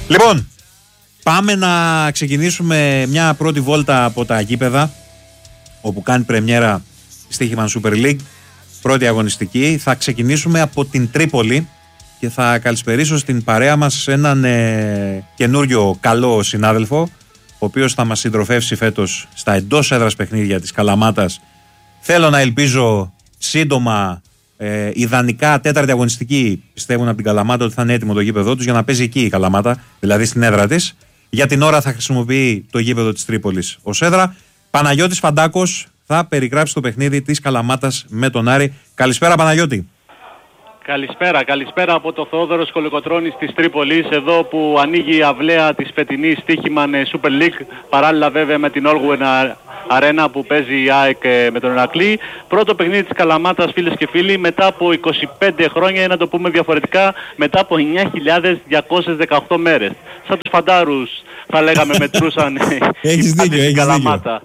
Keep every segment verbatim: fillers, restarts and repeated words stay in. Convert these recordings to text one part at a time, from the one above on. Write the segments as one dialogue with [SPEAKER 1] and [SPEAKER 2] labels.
[SPEAKER 1] Λοιπόν, πάμε να ξεκινήσουμε μια πρώτη βόλτα από τα γήπεδα, όπου κάνει πρεμιέρα Στοίχημαν Super League, πρώτη αγωνιστική. Θα ξεκινήσουμε από την Τρίπολη και θα καλησπερίσω στην παρέα μας έναν ε, καινούριο καλό συνάδελφο, ο οποίος θα μας συντροφεύσει φέτος στα εντός έδρας παιχνίδια της Καλαμάτας. Θέλω να ελπίζω σύντομα, ε, ιδανικά τέταρτη αγωνιστική, πιστεύουν από την Καλαμάτα ότι θα είναι έτοιμο το γήπεδο τους για να παίζει εκεί η Καλαμάτα, δηλαδή στην έδρα της. Για την ώρα θα χρησιμοποιεί το γήπεδο της Τρίπολης ως έδρα. Παναγιώτης Φαντάκος θα περιγράψει το παιχνίδι της Καλαμάτας με τον Άρη. Καλησπέρα Παναγιώτη.
[SPEAKER 2] Καλησπέρα, καλησπέρα από το Θόδωρος Κολοκοτρώνης της Τρίπολης, εδώ που ανοίγει η αυλαία της φετινής Στοίχημαν Super League, παράλληλα βέβαια με την Orwell Arena που παίζει η ΑΕΚ με τον Ηρακλή. Πρώτο παιχνίδι της Καλαμάτας, φίλες και φίλοι, μετά από είκοσι πέντε χρόνια, ή να το πούμε διαφορετικά, μετά από εννιά χιλιάδες διακόσιες δεκαοκτώ μέρες. Σαν τους φαντάρους θα λέγαμε μετρούσαν
[SPEAKER 1] οι πάντες στην
[SPEAKER 2] Καλαμάτα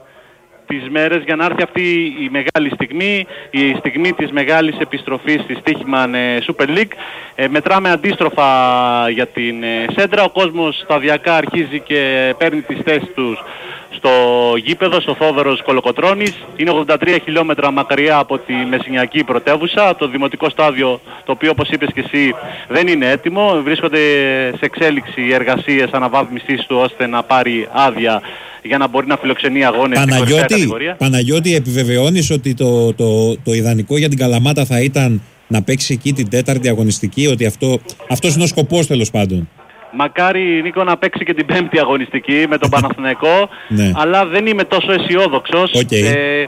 [SPEAKER 2] τις μέρες για να έρθει αυτή η μεγάλη στιγμή, η στιγμή της μεγάλης επιστροφής της Στοίχημαν Super League. Ε, μετράμε αντίστροφα για την ε, Σέντρα. Ο κόσμος σταδιακά αρχίζει και παίρνει τις θέσεις τους στο γήπεδο, στο Θόδωρος Κολοκοτρώνης. Είναι ογδόντα τρία χιλιόμετρα μακριά από τη Μεσσηνιακή πρωτεύουσα. Το δημοτικό στάδιο, το οποίο όπως είπες και εσύ δεν είναι έτοιμο. Βρίσκονται σε εξέλιξη οι εργασίες αναβάθμισης του ώστε να πάρει άδεια για να μπορεί να φιλοξενεί αγώνες στην κορυφαία κατηγορία.
[SPEAKER 1] Παναγιώτη, επιβεβαιώνεις ότι το, το, το ιδανικό για την Καλαμάτα θα ήταν να παίξει εκεί την τέταρτη αγωνιστική, ότι αυτό, αυτός είναι ο σκοπός τέλος πάντων?
[SPEAKER 2] Μακάρι, Νίκο, να παίξει και την πέμπτη αγωνιστική με τον Παναθηναϊκό,
[SPEAKER 1] ναι.
[SPEAKER 2] Αλλά δεν είμαι τόσο αισιόδοξος.
[SPEAKER 1] Okay.
[SPEAKER 2] Ε,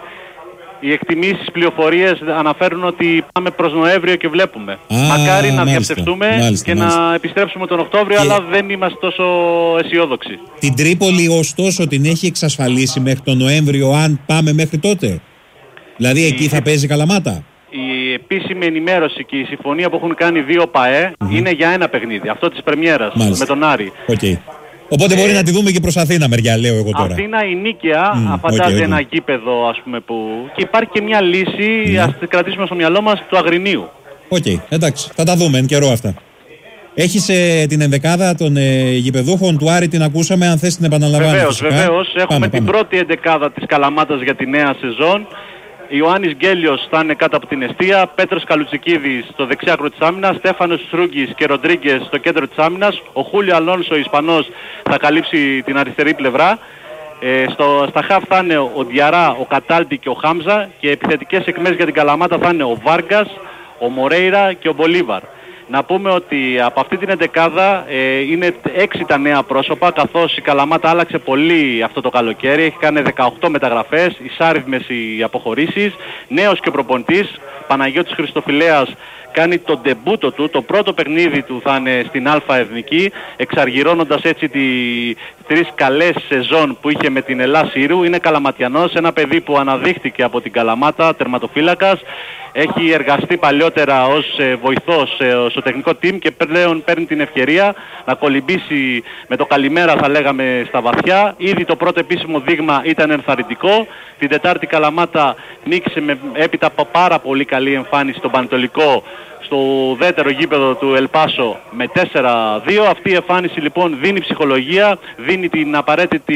[SPEAKER 2] οι εκτιμήσεις, πληροφορίες αναφέρουν ότι πάμε προς Νοέμβριο και βλέπουμε.
[SPEAKER 1] Α,
[SPEAKER 2] Μακάρι να
[SPEAKER 1] μάλιστα,
[SPEAKER 2] διαψευστούμε
[SPEAKER 1] μάλιστα,
[SPEAKER 2] και
[SPEAKER 1] μάλιστα.
[SPEAKER 2] να επιστρέψουμε τον Οκτώβριο, και... αλλά δεν είμαστε τόσο αισιόδοξοι.
[SPEAKER 1] Την Τρίπολη ωστόσο την έχει εξασφαλίσει μέχρι τον Νοέμβριο, αν πάμε μέχρι τότε? Δηλαδή εκεί η... θα παίζει Καλαμάτα?
[SPEAKER 2] Η επίσημη ενημέρωση και η συμφωνία που έχουν κάνει δύο ΠΑΕ mm-hmm. είναι για ένα παιχνίδι, αυτό της πρεμιέρας με τον Άρη.
[SPEAKER 1] Okay. Οπότε μπορεί ε, να τη δούμε και προς Αθήνα μεριά, λέω εγώ τώρα.
[SPEAKER 2] Αθήνα, η Νίκαια, mm, φαντάζει okay, okay. ένα γήπεδο, ας πούμε, που... Και υπάρχει και μια λύση, mm. ας τη κρατήσουμε στο μυαλό μας, του Αγρινίου.
[SPEAKER 1] Οκ, okay, εντάξει, θα τα δούμε εν καιρό αυτά. Έχεις ε, την ενδεκάδα των ε, γηπεδούχων του Άρη, την ακούσαμε, αν θες την επαναλαμβάνω.
[SPEAKER 2] Βεβαίως,
[SPEAKER 1] φυσικά.
[SPEAKER 2] βεβαίως. Έχουμε
[SPEAKER 1] πάμε,
[SPEAKER 2] την
[SPEAKER 1] πάμε.
[SPEAKER 2] πρώτη ενδεκάδα της Καλαμάτας για τη νέα σεζόν. Ιωάννης Γκέλιος θα είναι κάτω από την εστία, Πέτρος Καλουτσικίδης στο δεξιάκρο της άμυνας, Στέφανος Σρούγκης και Ροντρίγκες στο κέντρο της άμυνας, ο Χούλιο Αλόνσο, ο Ισπανός, θα καλύψει την αριστερή πλευρά. Ε, στο, στα χαφ θα είναι ο Διαρά, ο Κατάλτη και ο Χάμζα, και επιθετικές εκμές για την Καλαμάτα θα είναι ο Βάργκας, ο Μορέιρα και ο Μπολίβαρ. Να πούμε ότι από αυτή την εντεκάδα ε, είναι έξι τα νέα πρόσωπα, καθώς η Καλαμάτα άλλαξε πολύ αυτό το καλοκαίρι. Έχει κάνει δεκαοκτώ μεταγραφές, εισάριθμες οι αποχωρήσεις. Νέος και προπονητής, Παναγιώτης Χριστοφιλέας, κάνει το ντεμπούτο του, το πρώτο παιχνίδι του θα είναι στην Α Εθνική, εξαργυρώνοντας έτσι τις τρεις καλές σεζόν που είχε με την Ελλάς Ήρου. Είναι Καλαματιανός, ένα παιδί που αναδείχθηκε από την Καλαμάτα, τερματοφύλακας. Έχει εργαστεί παλιότερα ως ε, βοηθός ε, στο τεχνικό team και πλέον παίρνει την ευκαιρία να κολυμπήσει με το καλημέρα, θα λέγαμε, στα βαθιά. Ήδη το πρώτο επίσημο δείγμα ήταν ενθαρρυντικό. Την Τετάρτη Καλαμάτα νίκησε με, έπειτα από πάρα πολύ καλή εμφάνιση τον Πανετολικό στο ουδέτερο γήπεδο του Ελπάσο με τέσσερα δύο. Αυτή η εμφάνιση λοιπόν δίνει ψυχολογία, δίνει την απαραίτητη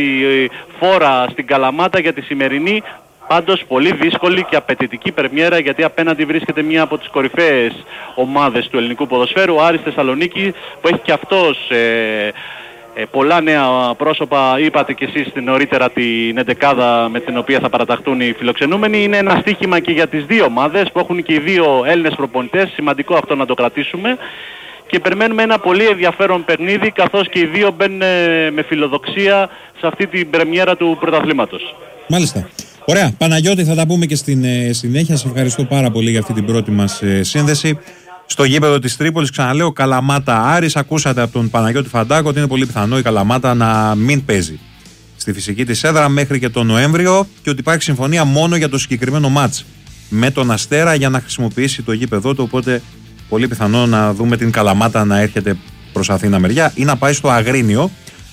[SPEAKER 2] φόρα στην Καλαμάτα για τη σημερινή, πάντως πολύ δύσκολη και απαιτητική πρεμιέρα, γιατί απέναντι βρίσκεται μία από τις κορυφαίες ομάδες του ελληνικού ποδοσφαίρου, ο Άρης Θεσσαλονίκη, που έχει και αυτός ε, ε, πολλά νέα πρόσωπα. Είπατε και εσείς νωρίτερα την εντεκάδα με την οποία θα παραταχθούν οι φιλοξενούμενοι. Είναι ένα στοίχημα και για τις δύο ομάδες που έχουν και οι δύο Έλληνες προπονητές, σημαντικό αυτό να το κρατήσουμε. Και περιμένουμε ένα πολύ ενδιαφέρον παιχνίδι, καθώς και οι δύο μπαίνουν με φιλοδοξία σε αυτή την πρεμιέρα του πρωταθλήματος.
[SPEAKER 1] Μάλιστα. Ωραία. Παναγιώτη, θα τα πούμε και στην ε, συνέχεια. Σε ευχαριστώ πάρα πολύ για αυτή την πρώτη μας ε, σύνδεση. Στο γήπεδο της Τρίπολης, ξαναλέω, Καλαμάτα Άρης. Ακούσατε από τον Παναγιώτη Φαντάκο ότι είναι πολύ πιθανό η Καλαμάτα να μην παίζει στη φυσική της έδρα μέχρι και τον Νοέμβριο και ότι υπάρχει συμφωνία μόνο για το συγκεκριμένο μάτς με τον Αστέρα για να χρησιμοποιήσει το γήπεδό του. Οπότε πολύ πιθανό να δούμε την Καλαμάτα να έρχεται προς Αθήνα μεριά ή να πάει στο Αγρίνιο.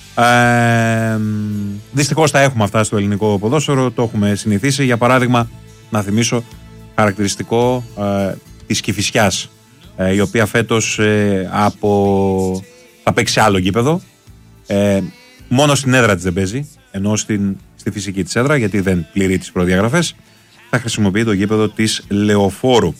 [SPEAKER 1] Ε, δυστυχώς τα έχουμε αυτά στο ελληνικό ποδόσφαιρο, το έχουμε συνηθίσει. Για παράδειγμα, να θυμίσω χαρακτηριστικό ε, της Κηφισιάς, ε, η οποία φέτος ε, από θα παίξει άλλο γήπεδο. Ε, μόνο στην έδρα της δεν παίζει, ενώ στην, στη φυσική της έδρα, γιατί δεν πληρεί τις προδιαγραφές, θα χρησιμοποιεί το γήπεδο της Λεωφόρου.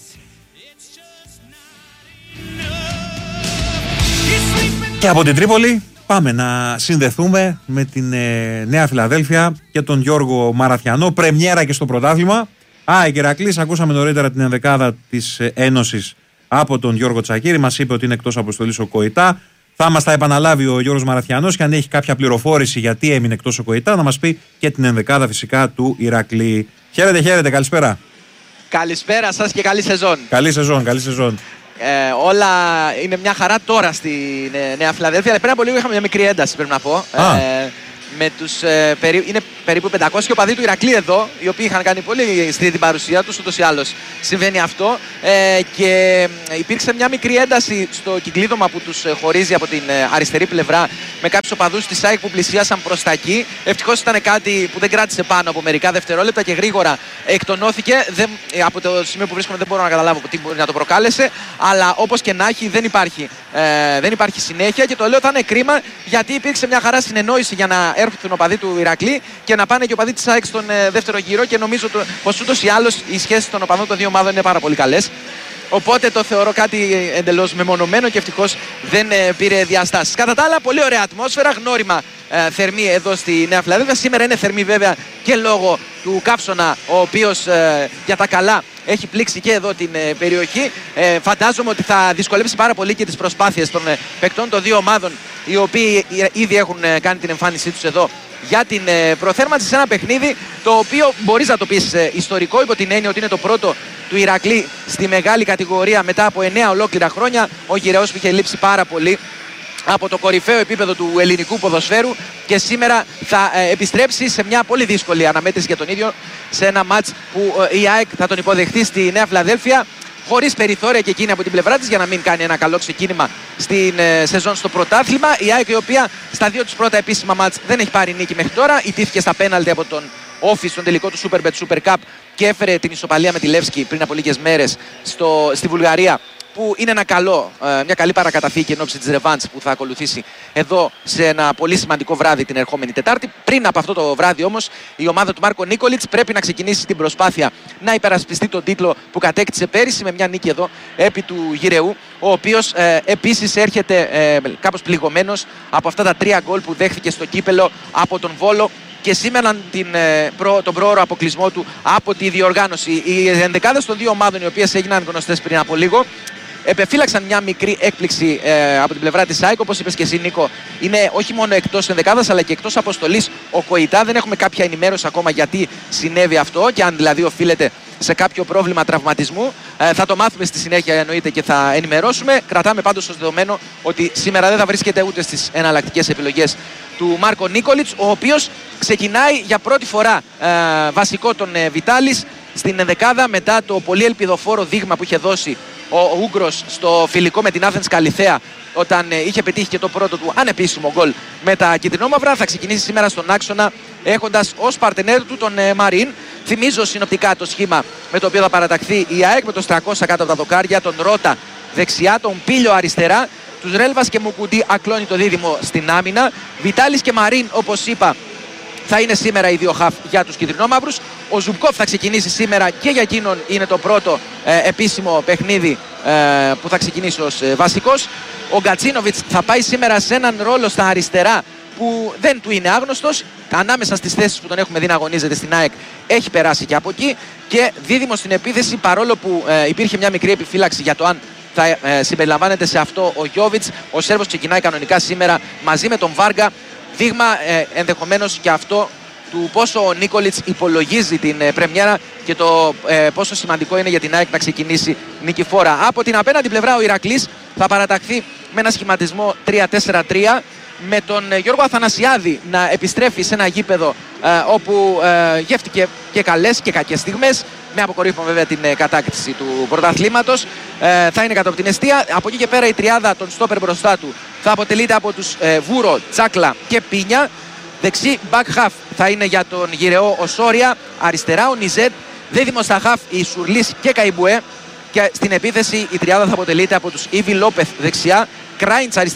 [SPEAKER 1] Και από την Τρίπολη πάμε να συνδεθούμε με την ε, Νέα Φιλαδέλφια και τον Γιώργο Μαραθιανό. Πρεμιέρα και στο πρωτάθλημα. Α, η Ηρακλής, ακούσαμε νωρίτερα την ενδεκάδα της Ένωσης από τον Γιώργο Τσακίρη. Μας είπε ότι είναι εκτός αποστολής ο Κοϊτά. Θα μας τα επαναλάβει ο Γιώργος Μαραθιανός και αν έχει κάποια πληροφόρηση γιατί έμεινε εκτός ο Κοϊτά, να μας πει και την ενδεκάδα φυσικά του Ηρακλή. Χαίρετε, χαίρετε, καλησπέρα.
[SPEAKER 3] Καλησπέρα σας και καλή σεζόν.
[SPEAKER 1] Καλή σεζόν, καλή σεζόν.
[SPEAKER 3] Ε, όλα είναι μια χαρά τώρα στη Νέα Φιλαδέλφια, αλλά πριν από λίγο είχαμε μια μικρή ένταση, πρέπει να πω. Ε, με τους, ε, περί, είναι περίπου πεντακόσιοι οπαδοί του Ηρακλή εδώ, οι οποίοι είχαν κάνει πολύ στήρη την παρουσία τους, ούτως ή άλλως συμβαίνει αυτό. Ε, και υπήρξε μια μικρή ένταση στο κυκλίδωμα που τους χωρίζει από την αριστερή πλευρά, με κάποιους οπαδούς της ΑΕΚ που πλησίασαν προς τα εκεί. Ευτυχώς ήταν κάτι που δεν κράτησε πάνω από μερικά δευτερόλεπτα και γρήγορα εκτονώθηκε. Δεν, από το σημείο που βρίσκομαι δεν μπορώ να καταλάβω τι μπορεί να το προκάλεσε, αλλά όπως και να έχει δεν υπάρχει, ε, δεν υπάρχει συνέχεια και το λέω θα είναι κρίμα, γιατί υπήρξε μια χαρά συνεννόηση για να έρθουν οπαδοί του Ηρακλή και να πάνε και οπαδοί της ΑΕΚ στον ε, δεύτερο γύρο, και νομίζω το, πως ούτως ή άλλως οι σχέσεις των οπαδών των δύο ομάδων είναι πάρα πολύ καλές. Οπότε το θεωρώ κάτι εντελώς μεμονωμένο και ευτυχώς δεν ε, πήρε διαστάσεις. Κατά τα άλλα, πολύ ωραία ατμόσφαιρα, γνώριμα ε, θερμή εδώ στη Νέα Φιλαδέλφια. Σήμερα είναι θερμή βέβαια και λόγω του καύσωνα, ο οποίος ε, για τα καλά έχει πλήξει και εδώ την ε, περιοχή. Ε, φαντάζομαι ότι θα δυσκολεύσει πάρα πολύ και τις προσπάθειες των ε, παικτών των δύο ομάδων, οι οποίοι ήδη έχουν ε, κάνει την εμφάνισή τους εδώ για την ε, προθέρμανση σε ένα παιχνίδι το οποίο μπορείς να το πεις ε, ιστορικό, υπό την έννοια ότι είναι το πρώτο του Ηρακλή στη μεγάλη κατηγορία μετά από εννέα ολόκληρα χρόνια. Ο γυραιός που είχε λείψει πάρα πολύ από το κορυφαίο επίπεδο του ελληνικού ποδοσφαίρου και σήμερα θα ε, επιστρέψει σε μια πολύ δύσκολη αναμέτρηση για τον ίδιο, σε ένα μάτς που ε, η ΑΕΚ θα τον υποδεχτεί στη Νέα Φιλαδέλφια, χωρίς περιθώρια και εκείνη από την πλευρά της για να μην κάνει ένα καλό ξεκίνημα στην ε, σεζόν στο πρωτάθλημα. Η ΑΕΚ, η οποία στα δύο τους πρώτα επίσημα μάτς δεν έχει πάρει νίκη μέχρι τώρα, ιτήθηκε στα πέναλτι από τον Όφη στον τελικό του Superbet Super Cup και έφερε την ισοπαλία με τη Λεύσκη πριν από λίγες μέρες στο, στη Βουλγαρία, που είναι ένα καλό, μια καλή παρακαταθήκη εν ώψη της ρεβάντς που θα ακολουθήσει εδώ σε ένα πολύ σημαντικό βράδυ την ερχόμενη Τετάρτη. Πριν από αυτό το βράδυ όμως, η ομάδα του Μάρκο Νίκολιτς πρέπει να ξεκινήσει την προσπάθεια να υπερασπιστεί τον τίτλο που κατέκτησε πέρυσι με μια νίκη εδώ επί του Γυραιού, ο οποίος ε, επίσης έρχεται ε, κάπως πληγωμένος από αυτά τα τρία γκολ που δέχθηκε στο κύπελο από τον Βόλο και σήμερα την, προ, τον προώρο αποκλεισμό του από τη διοργάνωση. Οι ενδεκάδες των δύο ομάδων, οι οποίες έγιναν γνωστές πριν από λίγο, επεφύλαξαν μια μικρή έκπληξη ε, από την πλευρά της ΑΕΚ. Όπως είπες και εσύ, Νίκο, είναι όχι μόνο εκτός ενδεκάδας αλλά και εκτός αποστολής ο Κοϊτά. Δεν έχουμε κάποια ενημέρωση ακόμα γιατί συνέβη αυτό και αν δηλαδή οφείλεται σε κάποιο πρόβλημα τραυματισμού. Ε, θα το μάθουμε στη συνέχεια, εννοείται, και θα ενημερώσουμε. Κρατάμε πάντως ως δεδομένο ότι σήμερα δεν θα βρίσκεται ούτε στις εναλλακτικές επιλογές του Μάρκο Νίκολιτς, ο οποίος ξεκινάει για πρώτη φορά ε, βασικό τον ε, Βιτάλης στην ενδεκάδα μετά το πολύ ελπιδοφόρο δείγμα που είχε δώσει ο Ούγκρος στο φιλικό με την Athens Καλιθέα, όταν ε, είχε πετύχει και το πρώτο του ανεπίσημο γκολ με τα κυτρινόμαυρα. Θα ξεκινήσει σήμερα στον άξονα έχοντας ως παρτενέρ του τον ε, Μαρίν. Θυμίζω συνοπτικά το σχήμα με το οποίο θα παραταχθεί η ΑΕΚ, με τον Στρακώστα κάτω από τα δοκάρια, τον Ρότα δεξιά, τον Πίλιο αριστερά, τους Ρέλβας και Μουκουντή ακλώνει το δίδυμο στην άμυνα. Βιτάλης και Μαρίν, όπως είπα, θα είναι σήμερα οι δύο χαφ για τους κυτρινόμαυρους. Ο Ζουμπκόφ θα ξεκινήσει σήμερα και για εκείνον είναι το πρώτο ε, επίσημο παιχνίδι ε, που θα ξεκινήσει ως ε, βασικός. Ο Γκατσίνοβιτς θα πάει σήμερα σε έναν ρόλο στα αριστερά που δεν του είναι άγνωστος. Ανάμεσα στις θέσεις που τον έχουμε δει να αγωνίζεται στην ΑΕΚ έχει περάσει και από εκεί. Και δίδυμο στην επίθεση, παρόλο που ε, υπήρχε μια μικρή επιφύλαξη για το αν θα ε, συμπεριλαμβάνεται σε αυτό ο Γιόβιτς. Ο Σέρβος ξεκινάει κανονικά σήμερα μαζί με τον Βάργα. Δείγμα ε, ενδεχομένως και αυτό του πόσο ο Νίκολιτς υπολογίζει την ε, πρεμιέρα και το ε, πόσο σημαντικό είναι για την ΑΕΚ να ξεκινήσει νικηφόρα. Από την απέναντι πλευρά ο Ηρακλής θα παραταχθεί με ένα σχηματισμό τρία τέσσερα τρία, με τον ε, Γιώργο Αθανασιάδη να επιστρέφει σε ένα γήπεδο ε, όπου ε, γεύτηκε και καλές και κακές στιγμές, με αποκορύφωμα βέβαια την ε, κατάκτηση του πρωταθλήματος. Ε, θα είναι κάτω από την εστία. Από εκεί και πέρα η τριάδα των στόπερ μπροστά του θα αποτελείται από τους ε, Βούρο, Τσάκλα και Πίνια. Δεξί back half θα είναι για τον γυραιό ο Σόρια. Αριστερά ο Νιζέτ. Δίδυμο στα half η Σουρλής και Καϊμπουέ. Και στην επίθεση η τριάδα θα αποτελείται από τους Ήβι Λόπεθ δεξιά, Κράιντς αριστερά,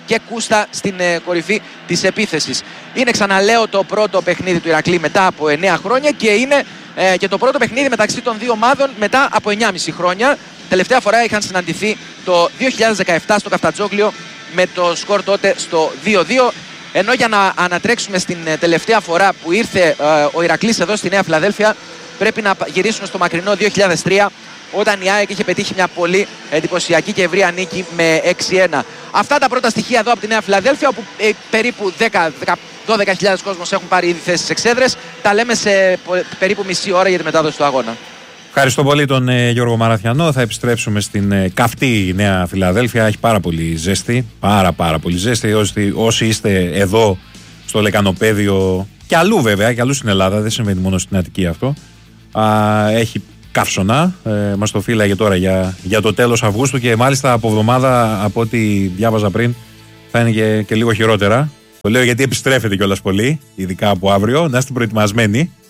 [SPEAKER 3] και Κούστα στην ε, κορυφή της επίθεσης. Είναι, ξαναλέω, το πρώτο παιχνίδι του Ηρακλή μετά από εννέα χρόνια και είναι ε, και το πρώτο παιχνίδι μεταξύ των δύο ομάδων μετά από εννιά και μισό χρόνια. Τελευταία φορά είχαν συναντηθεί το δύο χιλιάδες δεκαεπτά στο Καφτατζόγλιο με το σκορ τότε στο δύο δύο. Ενώ για να ανατρέξουμε στην τελευταία φορά που ήρθε ε, ο Ηρακλής εδώ στη Νέα Φιλαδέλφια, πρέπει να γυρίσουμε στο μακρινό δύο χιλιάδες τρία, όταν η ΑΕΚ είχε πετύχει μια πολύ εντυπωσιακή και ευρεία νίκη με έξι ένα. Αυτά τα πρώτα στοιχεία εδώ από τη Νέα Φιλαδέλφια, όπου ε, περίπου δέκα με δώδεκα χιλιάδες κόσμος έχουν πάρει ήδη θέσεις εξέδρες. Τα λέμε σε περίπου μισή ώρα για τη μετάδοση του αγώνα.
[SPEAKER 1] Ευχαριστώ πολύ τον ε, Γιώργο Μαραθιανό. Θα επιστρέψουμε στην ε, καυτή Νέα Φιλαδέλφια. Έχει πάρα πολύ ζέστη. Πάρα πάρα πολύ ζέστη. Όσοι, όσοι είστε εδώ στο Λεκανοπέδιο και αλλού βέβαια, και αλλού στην Ελλάδα, δεν συμβαίνει μόνο στην Αττική αυτό. Α, έχει καύσωνα. Ε, μας το φύλαγε τώρα για, για το τέλος Αυγούστου και μάλιστα από εβδομάδα, από ό,τι διάβαζα πριν, θα είναι και, και λίγο χειρότερα. Το λέω γιατί επιστρέφεται κιόλας πολύ, ειδικά από αύριο. Να είστε προετοιμασμένοι.